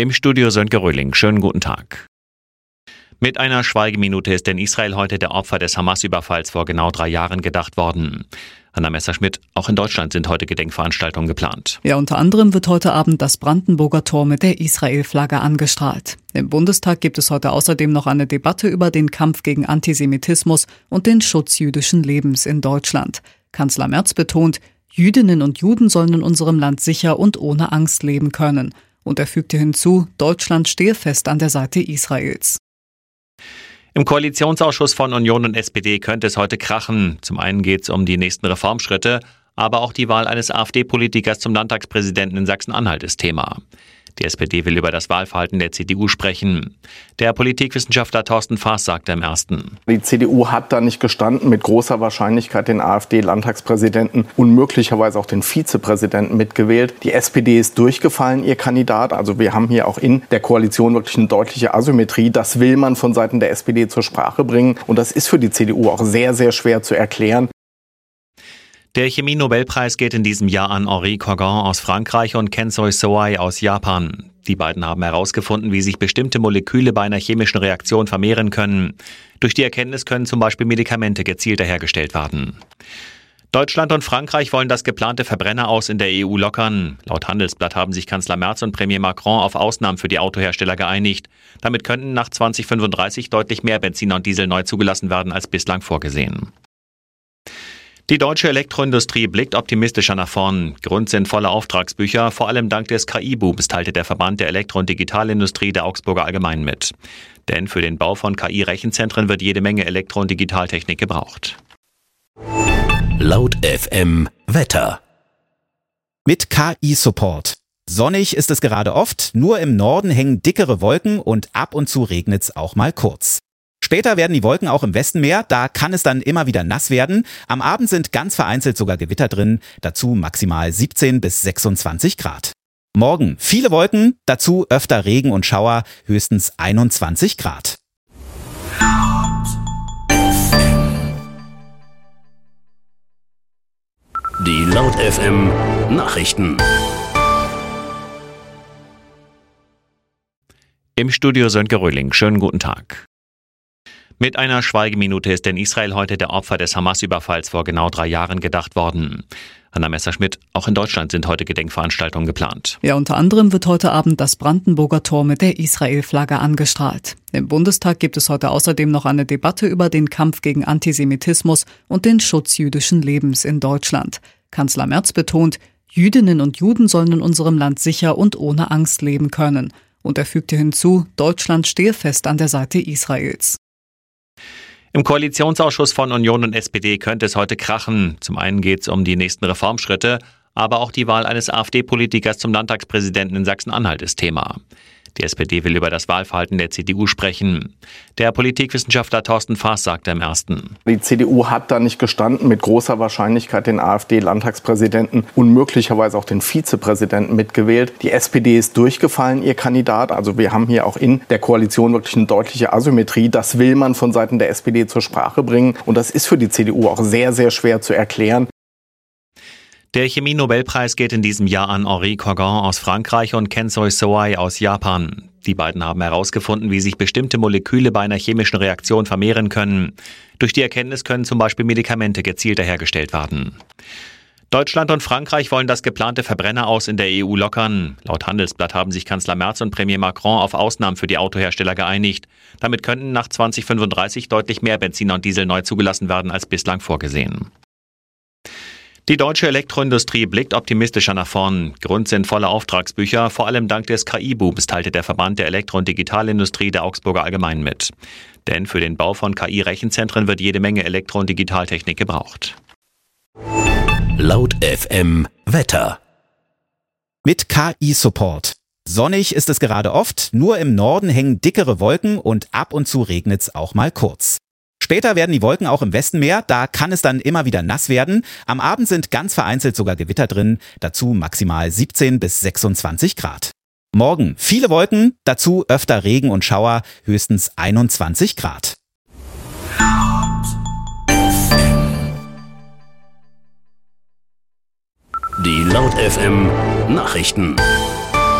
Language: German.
Im Studio Sönke Röhling. Schönen guten Tag. Mit einer Schweigeminute ist in Israel heute der Opfer des Hamas-Überfalls vor genau 3 Jahren gedacht worden. Anna Messerschmidt, auch in Deutschland sind heute Gedenkveranstaltungen geplant. Ja, unter anderem wird heute Abend das Brandenburger Tor mit der Israel-Flagge angestrahlt. Im Bundestag gibt es heute außerdem noch eine Debatte über den Kampf gegen Antisemitismus und den Schutz jüdischen Lebens in Deutschland. Kanzler Merz betont, Jüdinnen und Juden sollen in unserem Land sicher und ohne Angst leben können. Und er fügte hinzu, Deutschland stehe fest an der Seite Israels. Im Koalitionsausschuss von Union und SPD könnte es heute krachen. Zum einen geht es um die nächsten Reformschritte, aber auch die Wahl eines AfD-Politikers zum Landtagspräsidenten in Sachsen-Anhalt ist Thema. Die SPD will über das Wahlverhalten der CDU sprechen. Der Politikwissenschaftler Thorsten Faas sagte im Ersten: Die CDU hat da nicht gestanden, mit großer Wahrscheinlichkeit den AfD-Landtagspräsidenten und möglicherweise auch den Vizepräsidenten mitgewählt. Die SPD ist durchgefallen, ihr Kandidat. Also wir haben hier auch in der Koalition wirklich eine deutliche Asymmetrie. Das will man von Seiten der SPD zur Sprache bringen. Und das ist für die CDU auch sehr, sehr schwer zu erklären. Der Chemie-Nobelpreis geht in diesem Jahr an Henri Kogan aus Frankreich und Kensoi Soai aus Japan. Die beiden haben herausgefunden, wie sich bestimmte Moleküle bei einer chemischen Reaktion vermehren können. Durch die Erkenntnis können zum Beispiel Medikamente gezielter hergestellt werden. Deutschland und Frankreich wollen das geplante Verbrenneraus in der EU lockern. Laut Handelsblatt haben sich Kanzler Merz und Premier Macron auf Ausnahmen für die Autohersteller geeinigt. Damit könnten nach 2035 deutlich mehr Benziner und Diesel neu zugelassen werden als bislang vorgesehen. Die deutsche Elektroindustrie blickt optimistischer nach vorn. Grund sind volle Auftragsbücher, vor allem dank des KI-Booms, teilte der Verband der Elektro- und Digitalindustrie der Augsburger Allgemeinen mit. Denn für den Bau von KI-Rechenzentren wird jede Menge Elektro- und Digitaltechnik gebraucht. Laut FM Wetter. Mit KI-Support. Sonnig ist es gerade oft, nur im Norden hängen dickere Wolken und ab und zu regnet es auch mal kurz. Später werden die Wolken auch im Westen mehr, da kann es dann immer wieder nass werden. Am Abend sind ganz vereinzelt sogar Gewitter drin, dazu maximal 17 bis 26 Grad. Morgen viele Wolken, dazu öfter Regen und Schauer, höchstens 21 Grad. Die Laut FM Nachrichten. Im Studio Sönke Röhling. Schönen guten Tag. Mit einer Schweigeminute ist in Israel heute der Opfer des Hamas-Überfalls vor genau 3 Jahren gedacht worden. Anna Messerschmidt, auch in Deutschland sind heute Gedenkveranstaltungen geplant. Ja, unter anderem wird heute Abend das Brandenburger Tor mit der Israel-Flagge angestrahlt. Im Bundestag gibt es heute außerdem noch eine Debatte über den Kampf gegen Antisemitismus und den Schutz jüdischen Lebens in Deutschland. Kanzler Merz betont, Jüdinnen und Juden sollen in unserem Land sicher und ohne Angst leben können. Und er fügte hinzu, Deutschland stehe fest an der Seite Israels. Im Koalitionsausschuss von Union und SPD könnte es heute krachen. Zum einen geht es um die nächsten Reformschritte, aber auch die Wahl eines AfD-Politikers zum Landtagspräsidenten in Sachsen-Anhalt ist Thema. Die SPD will über das Wahlverhalten der CDU sprechen. Der Politikwissenschaftler Thorsten Faas sagte im Ersten: Die CDU hat da nicht gestanden, mit großer Wahrscheinlichkeit den AfD-Landtagspräsidenten und möglicherweise auch den Vizepräsidenten mitgewählt. Die SPD ist durchgefallen, ihr Kandidat. Also wir haben hier auch in der Koalition wirklich eine deutliche Asymmetrie. Das will man von Seiten der SPD zur Sprache bringen. Und das ist für die CDU auch sehr, sehr schwer zu erklären. Der Chemie-Nobelpreis geht in diesem Jahr an Henri Kogan aus Frankreich und Kensoi Soai aus Japan. Die beiden haben herausgefunden, wie sich bestimmte Moleküle bei einer chemischen Reaktion vermehren können. Durch die Erkenntnis können zum Beispiel Medikamente gezielter hergestellt werden. Deutschland und Frankreich wollen das geplante Verbrenneraus in der EU lockern. Laut Handelsblatt haben sich Kanzler Merz und Premier Macron auf Ausnahmen für die Autohersteller geeinigt. Damit könnten nach 2035 deutlich mehr Benziner und Diesel neu zugelassen werden als bislang vorgesehen. Die deutsche Elektroindustrie blickt optimistischer nach vorn. Grund sind volle Auftragsbücher, vor allem dank des KI-Booms, teilte der Verband der Elektro- und Digitalindustrie der Augsburger Allgemeinen mit. Denn für den Bau von KI-Rechenzentren wird jede Menge Elektro- und Digitaltechnik gebraucht. Laut FM Wetter. Mit KI-Support. Sonnig ist es gerade oft, nur im Norden hängen dickere Wolken und ab und zu regnet es auch mal kurz. Später werden die Wolken auch im Westen mehr, da kann es dann immer wieder nass werden. Am Abend sind ganz vereinzelt sogar Gewitter drin, dazu maximal 17 bis 26 Grad. Morgen viele Wolken, dazu öfter Regen und Schauer, höchstens 21 Grad. Die Laut FM Nachrichten.